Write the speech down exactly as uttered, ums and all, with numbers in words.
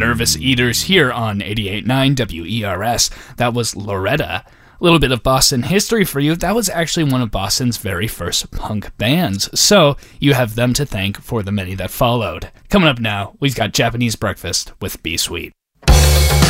Nervous Eaters here on eighty-eight point nine W E R S. That was Loretta. A little bit of Boston history for you. That was actually one of Boston's very first punk bands, so you have them to thank for the many that followed. Coming up now, we've got Japanese Breakfast with B Sweet.